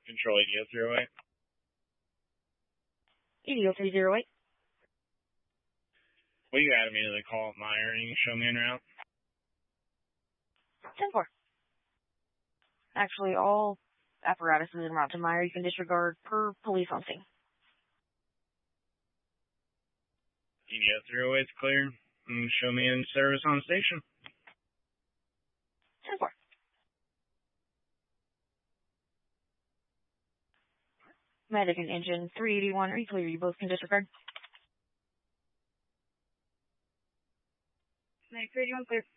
Control EDO 308. EDO 308. Will you add immediately call Meyer and show me en route? 10-4. Actually, all apparatuses en route to Meyer you can disregard per police on scene. EDO 308 is clear. And show me in service on station. 10-4. Medic and engine 381, are you clear? You both can disregard. Medic 381, clear.